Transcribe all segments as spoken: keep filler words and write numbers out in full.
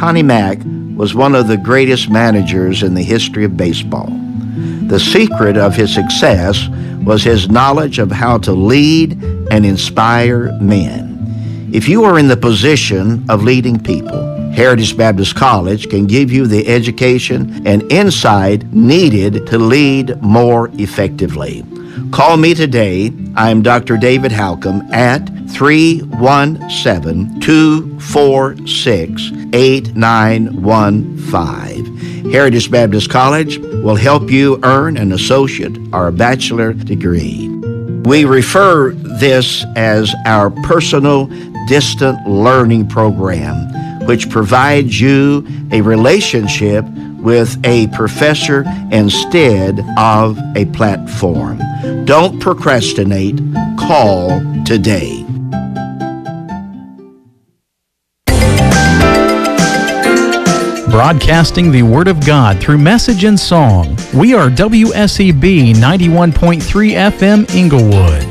Connie Mack was one of the greatest managers in the history of baseball. The secret of his success was his knowledge of how to lead and inspire men. If you are in the position of leading people, Heritage Baptist College can give you the education and insight needed to lead more effectively. Call me today. I'm Doctor David Halcomb at three one seven, two four six, eight nine one five. Heritage Baptist College will help you earn an associate or a bachelor degree. We refer this as our personal distant learning program, which provides you a relationship with a professor instead of a platform. Don't procrastinate. Call today. Broadcasting the Word of God through message and song. We are W S E B ninety-one point three F M Inglewood.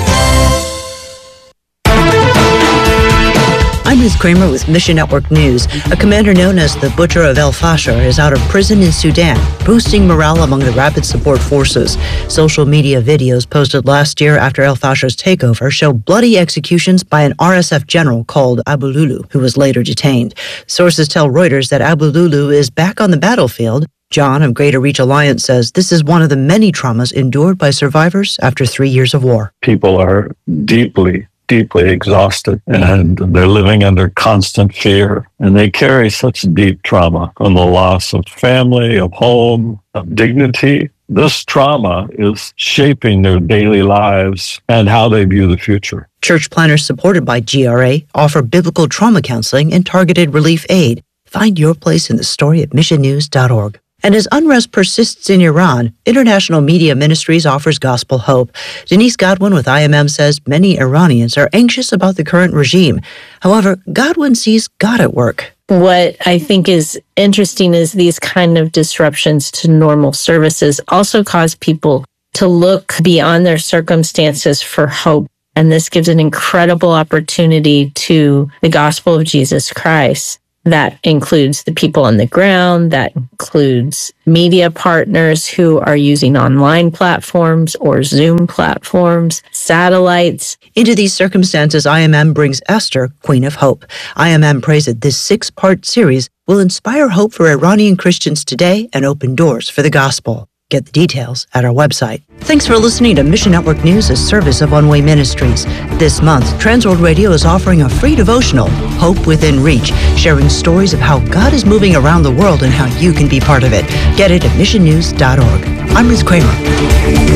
I'm Ruth Kramer with Mission Network News. A commander known as the Butcher of El Fasher is out of prison in Sudan, boosting morale among the Rapid Support Forces. Social media videos posted last year after El Fasher's takeover show bloody executions by an R S F general called Abu Lulu, who was later detained. Sources tell Reuters that Abu Lulu is back on the battlefield. John of Greater Reach Alliance says this is one of the many traumas endured by survivors after three years of war. People are deeply deeply exhausted, and they're living under constant fear, and they carry such deep trauma from the loss of family, of home, of dignity. This trauma is shaping their daily lives and how they view the future. Church planners supported by G R A offer biblical trauma counseling and targeted relief aid. Find your place in the story at mission news dot org. And as unrest persists in Iran, International Media Ministries offers gospel hope. Denise Godwin with I M M says many Iranians are anxious about the current regime. However, Godwin sees God at work. What I think is interesting is these kind of disruptions to normal services also cause people to look beyond their circumstances for hope. And this gives an incredible opportunity to the gospel of Jesus Christ. That includes the people on the ground, that includes media partners who are using online platforms or Zoom platforms, satellites. Into these circumstances, I M M brings Esther, Queen of Hope. I M M prays that this six-part series will inspire hope for Iranian Christians today and open doors for the gospel. Get the details at our website. Thanks for listening to Mission Network News, a service of One Way Ministries. This month, Transworld Radio is offering a free devotional, Hope Within Reach, sharing stories of how God is moving around the world and how you can be part of it. Get it at mission news dot org. I'm Ruth Kramer.